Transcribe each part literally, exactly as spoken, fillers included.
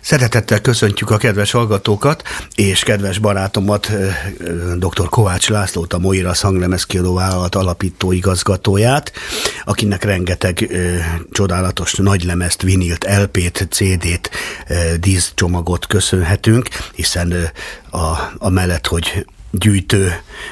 Szeretettel köszöntjük a kedves hallgatókat, és kedves barátomat, dr. Kovács Lászlót, a Moirasz hanglemezkiadó vállalat alapító igazgatóját, akinek rengeteg ö, csodálatos nagylemezt, vinilt, el pét, cé dét, ö, díszcsomagot köszönhetünk, hiszen ö, a, a mellett, hogy gyűjtő,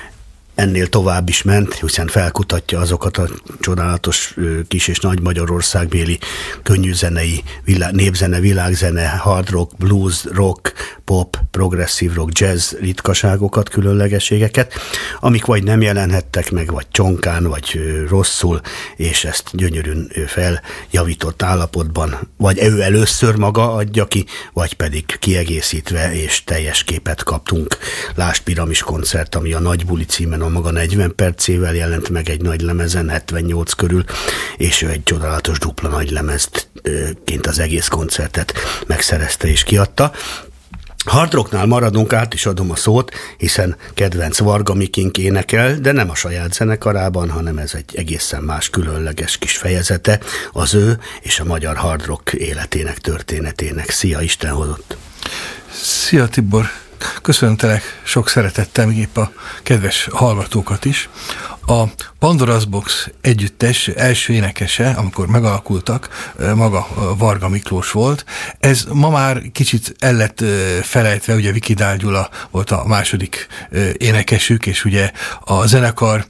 ennél tovább is ment, hiszen felkutatja azokat a csodálatos kis és nagy magyarországbéli könnyűzenei, vilá, népzene, világzene, hard rock, blues, rock, pop, progresszív rock, jazz ritkaságokat, különlegességeket, amik vagy nem jelenhettek meg, vagy csonkán, vagy rosszul, és ezt gyönyörűn feljavított állapotban, vagy ő először maga adja ki, vagy pedig kiegészítve, és teljes képet kaptunk. Lásd Piramis koncert, ami a Nagy Buli címen a maga negyven percével jelent meg egy nagy lemezen, hetvennyolc körül, és ő egy csodálatos dupla nagy lemezként az egész koncertet megszerezte és kiadta. Hard rocknál maradunk, át is adom a szót, hiszen kedvenc Varga Mikink énekel, de nem a saját zenekarában, hanem ez egy egészen más különleges kis fejezete az ő és a magyar hard rock életének, történetének. Szia, Isten hozott! Szia, Tibor! Köszöntelek sok szeretettel, még épp a kedves hallgatókat is. A Pandora's Box együttes első énekese, amikor megalakultak, maga Varga Miklós volt. Ez ma már kicsit el lett felejtve, ugye Vikidál Gyula volt a második énekesük, és ugye a zenekar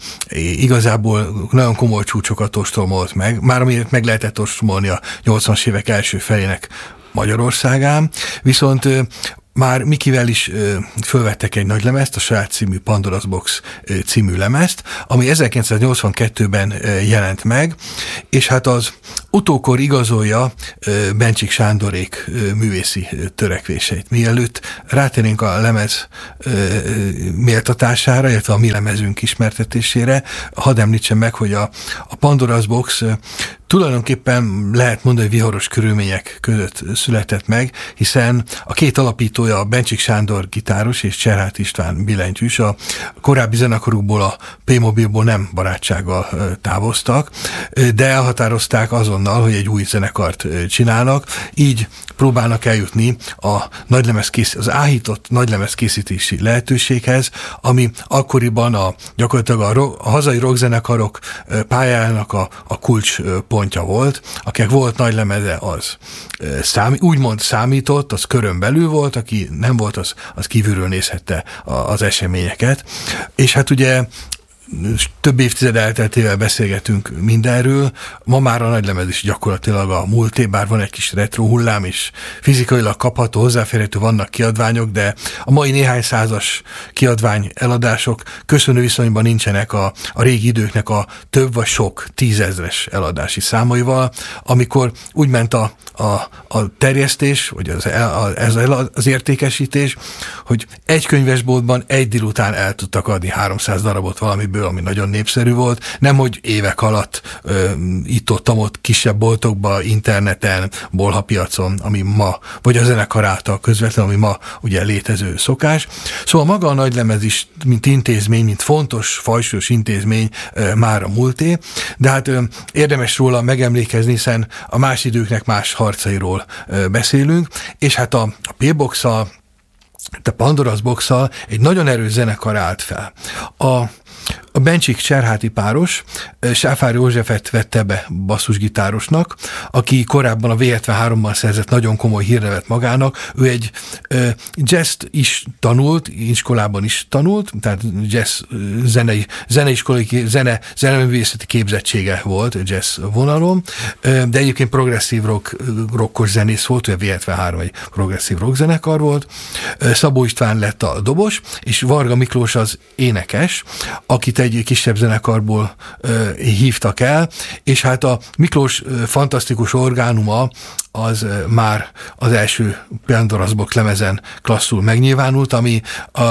igazából nagyon komoly csúcsokat ostomolt meg, már amiért meg lehetett ostomolni a nyolcvanas évek első felének Magyarországán, viszont már Mikivel is ö, fölvettek egy nagy lemezt, a saját című Pandora's Box ö, című lemezt, ami ezerkilencszáznyolcvankettőben ö, jelent meg, és hát az utókor igazolja ö, Bencsik Sándorék ö, művészi ö, törekvéseit. Mielőtt rátérnénk a lemez ö, méltatására, illetve a mi lemezünk ismertetésére, hadd említsem meg, hogy a, a Pandora's Box ö, tulajdonképpen lehet mondani, hogy viharos körülmények között született meg, hiszen a két alapítója, a Bencsik Sándor gitáros és Cserháti István billentyűs, a korábbi zenekarukból, a P-Mobilból nem barátsággal távoztak, de elhatározták azonnal, hogy egy új zenekart csinálnak, így próbálnak eljutni a nagylemezkész, az áhított nagylemezkészítési lehetőséghez, ami akkoriban a, gyakorlatilag a, ro, a hazai rockzenekarok pályájának a, a kulcs pontja volt, akinek volt nagy lemeze, az számí, úgymond számított, az körön belül volt, aki nem volt, az, az kívülről nézhette az eseményeket. És hát ugye több évtized elteltével beszélgetünk mindenről, ma már a nagylemez is gyakorlatilag a múlté, bár van egy kis retro hullám, és fizikailag kapható, hozzáférhető, vannak kiadványok, de a mai néhány százas kiadvány eladások köszönő viszonyban nincsenek a, a régi időknek a több vagy sok tízezres eladási számaival, amikor úgy ment a, a, a terjesztés, vagy az, a, ez az értékesítés, hogy egy könyvesboltban egy délután el tudtak adni háromszáz darabot valamiből, ami nagyon népszerű volt, nemhogy évek alatt ö, itt-ott-ott kisebb boltokba, interneten, bolhapiacon, ami ma, vagy a zenekar által közvetlenül, ami ma ugye létező szokás. Szóval maga a nagylemez is, mint intézmény, mint fontos, fajsúlyos intézmény ö, már a múlté, de hát ö, érdemes róla megemlékezni, hiszen a más időknek más harcairól ö, beszélünk, és hát a, a P-Box-szal, a Pandora's Box-szal egy nagyon erős zenekar állt fel. A A Bencsik Cserháti páros Sáfár Józsefet vette be basszusgitárosnak, aki korábban a vé hetvenháromban szerzett nagyon komoly hírnevet magának. Ő egy ö, jazzt is tanult, iskolában is tanult, tehát jazz zenei, zeneiskolai, zene, zeneművészeti képzettsége volt jazz vonalon, de egyébként progresszív rock, rockos zenész volt, ugye a vé hetvenhárom egy progresszív rock zenekar volt. Szabó István lett a dobos, és Varga Miklós az énekes, akit egy kisebb zenekarból ö, hívtak el, és hát a Miklós ö, fantasztikus orgánuma az ö, már az első Pandora's Box lemezen klasszul megnyilvánult, ami a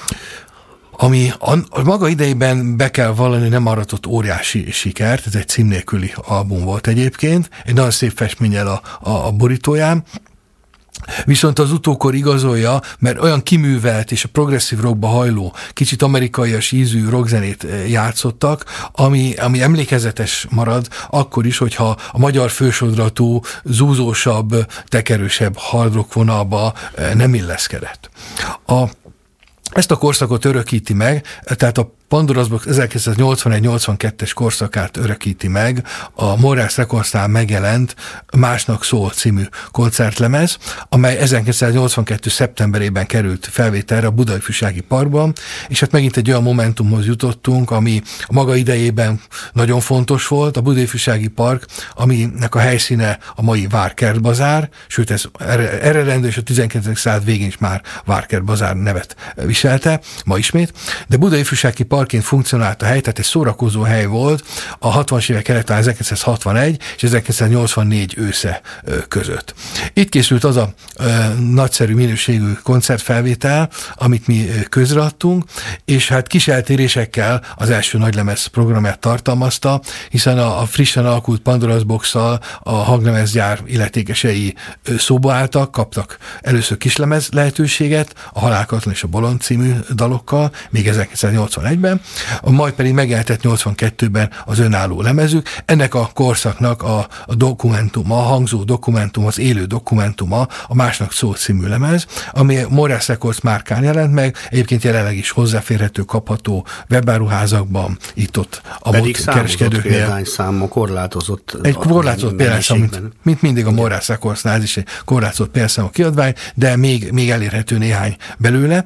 ami a, a maga idejében be kell vallani, nem aratott óriási sikert, ez egy cím nélküli album volt egyébként, egy nagyon szép festménnyel a, a, a borítóján, Viszont az utókor igazolja, mert olyan kiművelt és a progresszív rockba hajló, kicsit amerikaias ízű rockzenét játszottak, ami, ami emlékezetes marad, akkor is, hogyha a magyar fősodratú, zúzósabb, tekerősebb hard rock vonalba nem illeszkedett. A Ezt a korszakot örökíti meg, tehát a Pandora's Box ezerkilencszáznyolcvanegy-nyolcvankettes korszakát örökíti meg a Morass Recordsnál megjelent Másnak szól című koncertlemez, amely ezerkilencszáznyolcvankettő szeptemberében került felvételre a Budaörsögi Parkban, és hát megint egy olyan momentumhoz jutottunk, ami a maga idejében nagyon fontos volt, a Budaörsögi Park, aminek a helyszíne a mai Várkert bazár, sőt ez eredendő, és a tizenkilencedik század végén is már Várkert bazár nevet viselte, ma ismét, de Budaörsögi parkként funkcionált a hely, tehát egy szórakozó hely volt a hatvanas évek elején, ezerkilencszázhatvanegy és ezerkilencszáznyolcvannégy ősze között. Itt készült az a ö, nagyszerű minőségű koncertfelvétel, amit mi közreadtunk, és hát kis eltérésekkel az első nagylemez programját tartalmazta, hiszen a, a frissen alakult Pandora's Box-szal a hanglemezgyár illetékesei szóba álltak, kaptak először kislemez lehetőséget, a Halálkatlan és a Bolond című dalokkal, még ezerkilencszáznyolcvanegyben, majd pedig megjelentett nyolcvankettőben az önálló lemezük. Ennek a korszaknak a, a dokumentuma, a hangzó dokumentum, az élő dokumentuma a Másnak szól című lemez, ami Morass Records márkán jelent meg, egyébként jelenleg is hozzáférhető, kapható webáruházakban, itt-ott a kereskedőknél. Példányszáma korlátozott. Egy korlátozott példányszám, mint, mint mindig a Morass Recordsnál, ez is egy korlátozott példányszámú kiadvány, de még, még elérhető néhány belőle.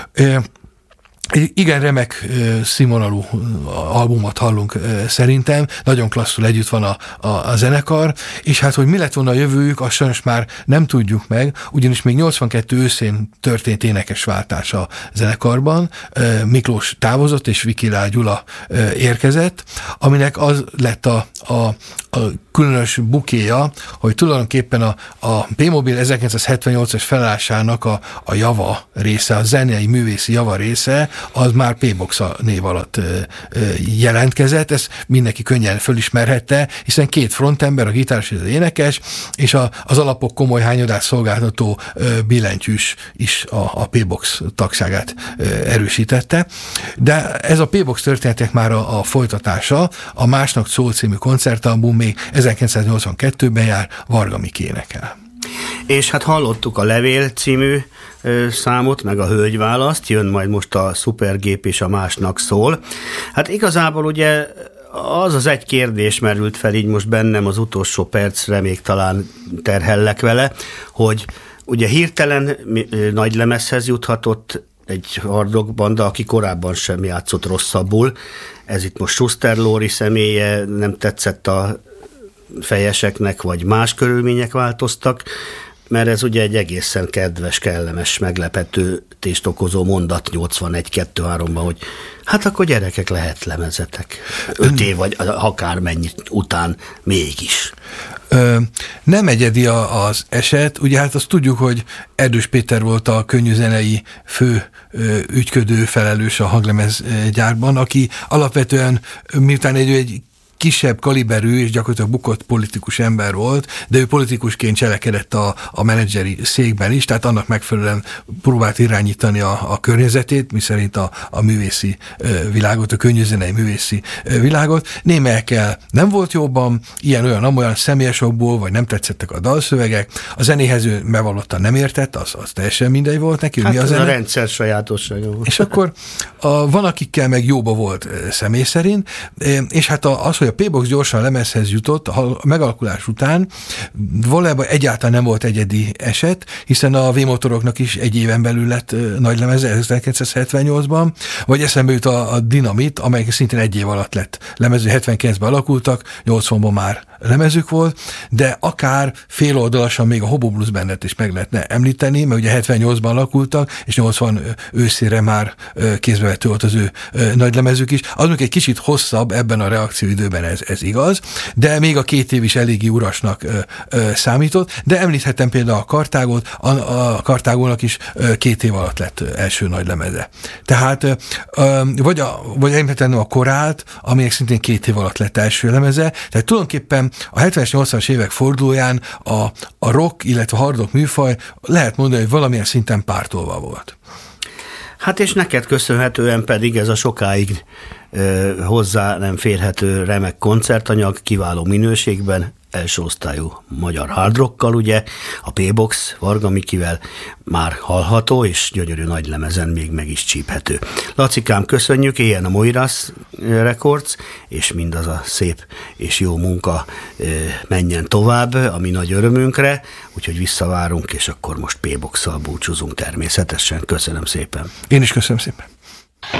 Igen, remek színvonalú albumot hallunk szerintem, nagyon klasszul együtt van a, a, a zenekar, és hát, hogy mi lett volna a jövőjük, azt sajnos már nem tudjuk meg, ugyanis még nyolcvankettő őszén történt énekesváltás a zenekarban, Miklós távozott, és Vikilál Gyula érkezett, aminek az lett a, a, a különös bukéja, hogy tulajdonképpen a, a P-Mobil ezerkilencszázhetvennyolcas felállásának a, a java része, a zenei művészi java része, az már P-Box név alatt ö, ö, jelentkezett, ezt mindenki könnyen fölismerhette, hiszen két frontember, a gitáros és az énekes, és a, az alapok komoly hányadás szolgáltató ö, billentyűs is a, a P-Box tagságát ö, erősítette. De ez a P-Box történetek már a, a folytatása, a Másnak szól című koncertalbum még ezerkilencszáznyolcvankettőben jár, Varga Miki énekel. És hát hallottuk a Levél című ö, számot, meg a Hölgyválaszt, jön majd most a Szupergép és a Másnak szól. Hát igazából ugye az az egy kérdés merült fel így most bennem az utolsó percre, még talán terhellek vele, hogy ugye hirtelen ö, nagy lemezhez juthatott egy hard rock banda, aki korábban sem játszott rosszabbul. Ez itt most Schuster Lóri személye, nem tetszett a fejeseknek, vagy más körülmények változtak, mert ez ugye egy egészen kedves, kellemes, meglepetőtést okozó mondat nyolcvanegy kettő háromban, hogy hát akkor gyerekek, lehet lemezetek. Öt év, vagy akármennyi után mégis. Ö, nem egyedi a, az eset, ugye hát azt tudjuk, hogy Erdős Péter volt a könnyűzenei fő ö, ügyködő felelős a hanglemezgyárban, aki alapvetően miután egy, egy kisebb kaliberű és gyakorlatilag bukott politikus ember volt, de ő politikusként cselekedett a, a menedzseri székben is, tehát annak megfelelően próbált irányítani a, a környezetét, miszerint a, a művészi világot, a könnyűzenei művészi világot. Némelyekkel nem volt jobban, ilyen-olyan, amolyan személyes okból, vagy nem tetszettek a dalszövegek, a zenéhez ő bevallottan nem értett, az, az teljesen mindegy volt neki, hát mi a zene. a rendszer sajátossága volt. És akkor a, van, akikkel meg jóba volt személy szerint, és hát az, hogy a P-Box gyorsan lemezhez jutott a megalakulás után, valójában egyáltalán nem volt egyedi eset, hiszen a V-motoroknak is egy éven belül lett nagy lemeze ezerkilencszázhetvennyolcban, vagy eszembe jut a, a Dinamit, amely szintén egy év alatt lett lemező, hetvenkilencben alakultak, nyolcvanban már lemezük volt, de akár féloldalasan még a Hobo Blues Bandet is meg lehetne említeni, mert ugye hetvennyolcban alakultak, és nyolcvan őszére már kézbevető volt az ő nagy lemezük is. Az még egy kicsit hosszabb ebben a reakcióidőben, ez, ez igaz, de még a két év is eléggé urasnak ö, ö, számított, de említhetem például a Kartágot, a, a Kartágónak is ö, két év alatt lett első nagy lemeze. Tehát ö, vagy, a, vagy említhetem a Korált, aminek szintén két év alatt lett első lemeze, tehát tulajdonképpen a hetvenes, nyolcvanas évek fordulóján a, a rock, illetve a hard rock műfaj lehet mondani, hogy valamilyen szinten pártolva volt. Hát és neked köszönhetően pedig ez a sokáig ö, hozzá nem férhető remek koncertanyag, kiváló minőségben, első osztályú magyar hard rockkal, ugye, a P-Box Varga Mikivel már hallható, és gyönyörű nagy lemezen még meg is csíphető. Lacikám, köszönjük, ilyen a Moiras Records, és mindaz a szép és jó munka menjen tovább, ami nagy örömünkre, úgyhogy visszavárunk, és akkor most P-Box-szal búcsúzunk természetesen. Köszönöm szépen. Én is köszönöm szépen.